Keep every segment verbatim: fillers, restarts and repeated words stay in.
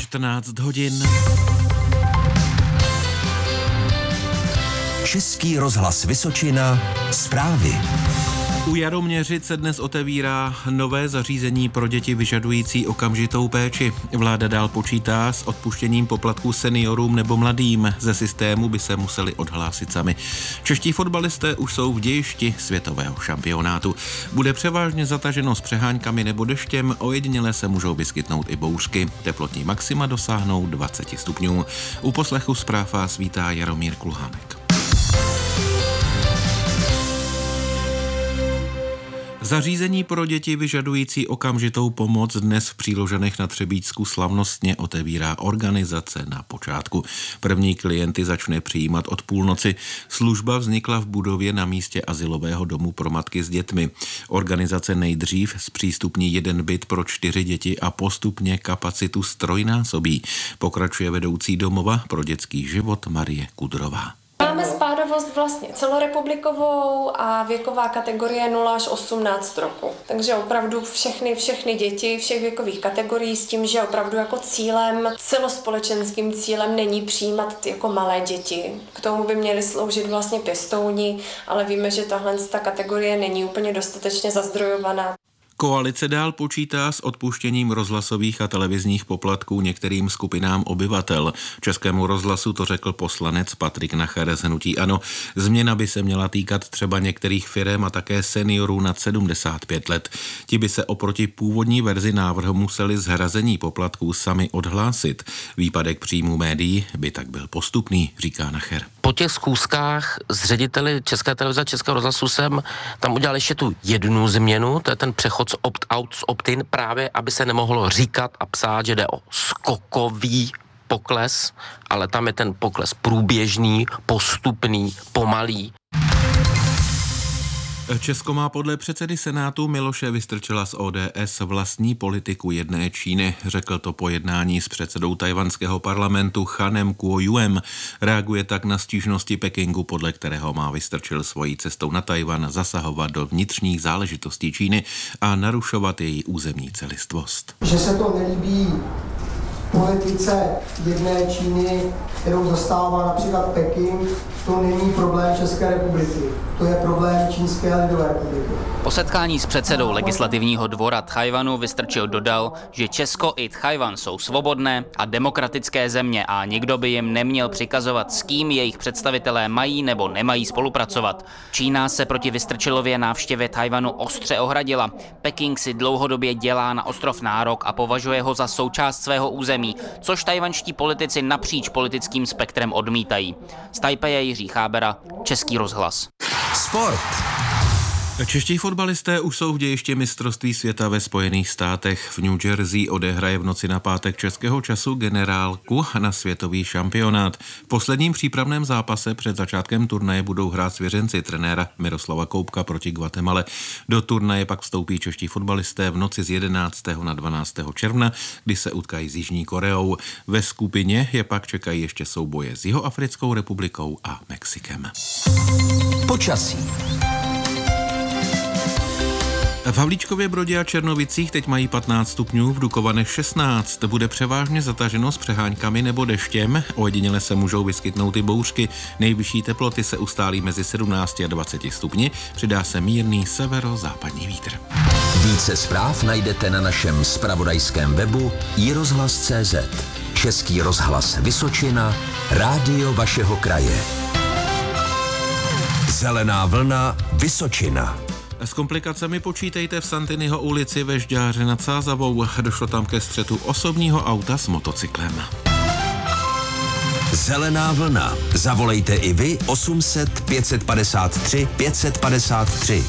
čtrnáct hodin. Český rozhlas Vysočina, zprávy. U Jaroměřic se dnes otevírá nové zařízení pro děti vyžadující okamžitou péči. Vláda dál počítá s odpuštěním poplatků seniorům nebo mladým. Ze systému by se museli odhlásit sami. Čeští fotbalisté už jsou v dějišti světového šampionátu. Bude převážně zataženo s přeháňkami nebo deštěm, ojediněle se můžou vyskytnout i bouřky. Teplotní maxima dosáhnou dvacet stupňů. U poslechu zpráv vás vítá Jaromír Kulhánek. Zařízení pro děti vyžadující okamžitou pomoc dnes v Příloženech na Třebíčsku slavnostně otevírá organizace na počátku. První klienty začne přijímat od půlnoci. Služba vznikla v budově na místě azylového domu pro matky s dětmi. Organizace nejdřív zpřístupní jeden byt pro čtyři děti a postupně kapacitu strojnásobí. Pokračuje vedoucí domova pro dětský život Marie Kudrová. Máme spádovost vlastně celorepublikovou a věková kategorie nula až osmnáct roku. Takže opravdu všechny, všechny děti všech věkových kategorií s tím, že opravdu jako cílem, celospolečenským cílem není přijímat jako malé děti. K tomu by měli sloužit vlastně pěstouni, ale víme, že tahle ta kategorie není úplně dostatečně zazdrojovaná. Koalice dál počítá s odpuštěním rozhlasových a televizních poplatků některým skupinám obyvatel. Českému rozhlasu to řekl poslanec Patrik Nacher z hnutí ANO. Změna by se měla týkat třeba některých firem a také seniorů nad sedmdesát pět let. Ti by se oproti původní verzi návrhu museli z hrazení poplatků sami odhlásit. Výpadek příjmů médií by tak byl postupný, říká Nacher. Po těch schůzkách s řediteli České televize a Českého rozhlasu jsem tam udělal ještě tu jednu změnu, to je ten přechod z opt-out z opt-in, právě aby se nemohlo říkat a psát, že jde o skokový pokles, ale tam je ten pokles průběžný, postupný, pomalý. Česko má podle předsedy Senátu Miloše Vystrčila z O D S vlastní politiku jedné Číny. Řekl to po jednání s předsedou tajvanského parlamentu Chanem Kuo-juem. Reaguje tak na stížnosti Pekingu, podle kterého má Vystrčil svojí cestou na Tajvan zasahovat do vnitřních záležitostí Číny a narušovat její územní celistvost. Že se to nelíbí politice jedné Číny, kterou zastává například Peking, to není problém České republiky. To je problém Čínské lidové republiky. Po setkání s předsedou legislativního dvora Tchaj-wanu Vystrčil dodal, že Česko i Tchaj-wan jsou svobodné a demokratické země a nikdo by jim neměl přikazovat, s kým jejich představitelé mají nebo nemají spolupracovat. Čína se proti Vystrčilově návštěvě Tchaj-wanu ostře ohradila. Peking si dlouhodobě dělá na ostrov nárok a považuje ho za součást svého území, což tajvanští politici napříč politickým spektrem odmítají. Z Tajpeje Jiří Chábera, Český rozhlas. Sport. Čeští fotbalisté už jsou v dějišti mistrovství světa ve Spojených státech. V New Jersey odehraje v noci na pátek českého času generálku na světový šampionát. V posledním přípravném zápase před začátkem turnaje budou hrát svěřenci trenéra Miroslava Koubka proti Guatemale. Do turnaje pak vstoupí čeští fotbalisté v noci z jedenáctého na dvanáctého června, kdy se utkají s Jižní Koreou. Ve skupině je pak čekají ještě souboje s Jihoafrickou republikou a Mexikem. Počasí. V Havlíčkově Brodě a Černovicích teď mají patnáct stupňů, v Dukovanech šestnáct. Bude převážně zataženo s přeháňkami nebo deštěm, ojediněle se můžou vyskytnout i bouřky. Nejvyšší teploty se ustálí mezi sedmnácti a dvaceti stupni, přidá se mírný severozápadní vítr. Více zpráv najdete na našem zpravodajském webu i rozhlas tečka cé zet. Český rozhlas Vysočina, rádio vašeho kraje. Zelená vlna Vysočina. S komplikacemi počítejte v Santiniho ulici ve Žďáře nad Sázavou. Došlo tam ke střetu osobního auta s motocyklem. Zelená vlna. Zavolejte i vy osm set pět padesát tři pět padesát tři.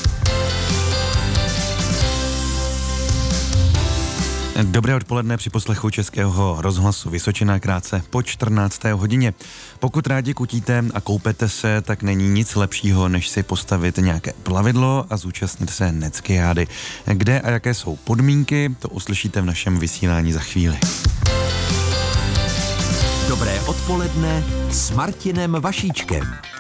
Dobré odpoledne při poslechu Českého rozhlasu Vysočina krátce po čtrnácté hodině. Pokud rádi kutíte a koupete se, tak není nic lepšího, než si postavit nějaké plavidlo a zúčastnit se Neckiády. Kde a jaké jsou podmínky, to uslyšíte v našem vysílání za chvíli. Dobré odpoledne s Martinem Vašíčkem.